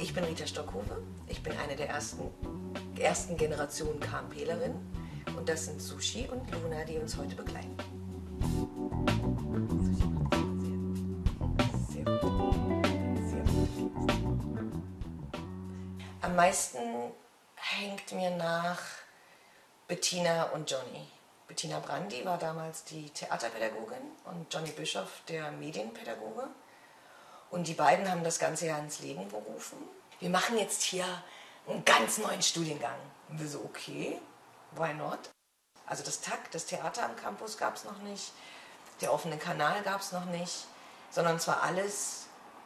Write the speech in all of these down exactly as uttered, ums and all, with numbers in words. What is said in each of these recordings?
Ich bin Rita Stockhove, ich bin eine der ersten, ersten Generation KMPlerin und das sind Sushi und Luna, die uns heute begleiten. Sehr gut. Sehr gut. Am meisten hängt mir nach Bettina und Johnny. Bettina Brandi war damals die Theaterpädagogin und Johnny Bischoff der Medienpädagoge. Und die beiden haben das Ganze ja ins Leben gerufen. Wir machen jetzt hier einen ganz neuen Studiengang. Und wir so, okay, why not? Also das T A C, das Theater am Campus, gab es noch nicht. Der offene Kanal gab es noch nicht. Sondern es war alles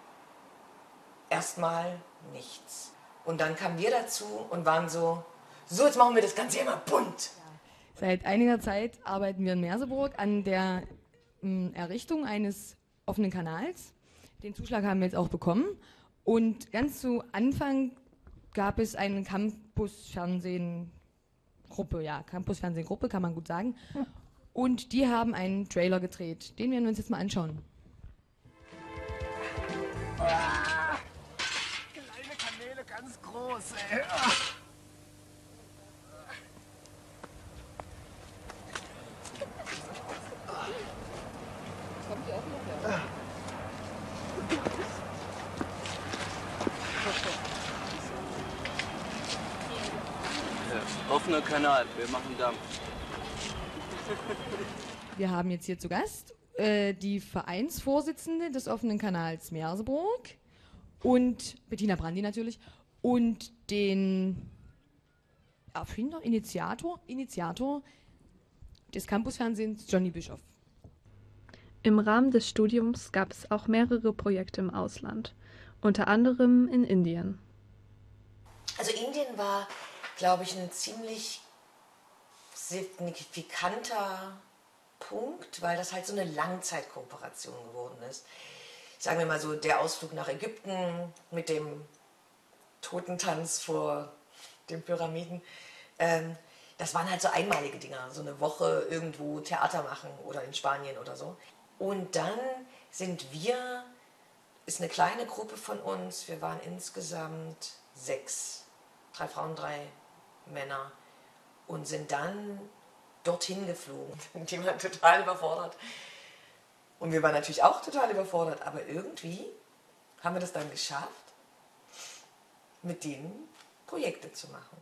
erstmal nichts. Und dann kamen wir dazu und waren so, so jetzt machen wir das Ganze immer bunt. Seit einiger Zeit arbeiten wir in Merseburg an der m, Errichtung eines offenen Kanals. Den Zuschlag haben wir jetzt auch bekommen. Und ganz zu Anfang gab es eine Campus-Fernsehen-Gruppe, ja, Campus-Fernsehen-Gruppe, kann man gut sagen. Und die haben einen Trailer gedreht. Den werden wir uns jetzt mal anschauen. Ah, kleine Kanäle, ganz groß, ey. Ah. Offener Kanal, wir machen Dampf. Wir haben jetzt hier zu Gast äh, die Vereinsvorsitzende des offenen Kanals Merseburg und Bettina Brandi natürlich und den Erfinder, Initiator, Initiator des Campusfernsehens Johnny Bischoff. Im Rahmen des Studiums gab es auch mehrere Projekte im Ausland, unter anderem in Indien. Also Indien war, glaube ich, ein ziemlich signifikanter Punkt, weil das halt so eine Langzeitkooperation geworden ist. Sagen wir mal so, der Ausflug nach Ägypten mit dem Totentanz vor den Pyramiden, ähm, das waren halt so einmalige Dinger, so eine Woche irgendwo Theater machen oder in Spanien oder so. Und dann sind wir, ist eine kleine Gruppe von uns, wir waren insgesamt sechs, drei Frauen, drei Männer und sind dann dorthin geflogen. Die waren total überfordert. Und wir waren natürlich auch total überfordert, aber irgendwie haben wir das dann geschafft, mit denen Projekte zu machen.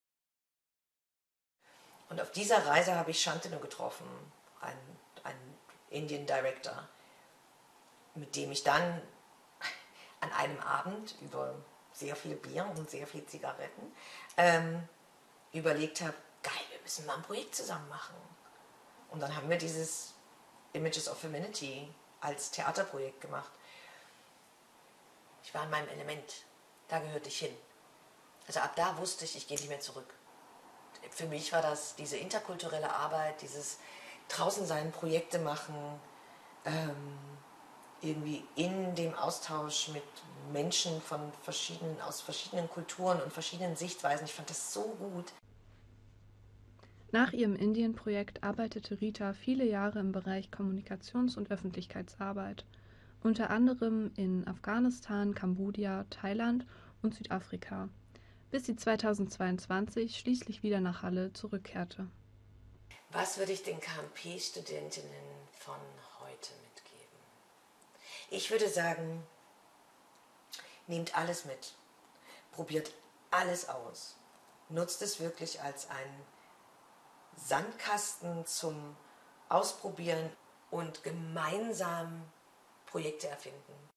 Und auf dieser Reise habe ich Shantanu getroffen, einen, einen Indian Director, mit dem ich dann an einem Abend über sehr viele Bier und sehr viele Zigaretten ähm, überlegt habe, geil, wir müssen mal ein Projekt zusammen machen. Und dann haben wir dieses Images of Femininity als Theaterprojekt gemacht. Ich war in meinem Element, da gehörte ich hin. Also ab da wusste ich, ich gehe nicht mehr zurück. Für mich war das diese interkulturelle Arbeit, dieses draußen sein, Projekte machen, ähm, irgendwie in dem Austausch mit Menschen von verschiedenen, aus verschiedenen Kulturen und verschiedenen Sichtweisen. Ich fand das so gut. Nach ihrem Indien-Projekt arbeitete Rita viele Jahre im Bereich Kommunikations- und Öffentlichkeitsarbeit, unter anderem in Afghanistan, Kambodscha, Thailand und Südafrika, bis sie zweitausendzweiundzwanzig schließlich wieder nach Halle zurückkehrte. Was würde ich den K M P-Studentinnen von heute mitgeben? Ich würde sagen, nehmt alles mit, probiert alles aus, nutzt es wirklich als einen Sandkasten zum Ausprobieren und gemeinsam Projekte erfinden.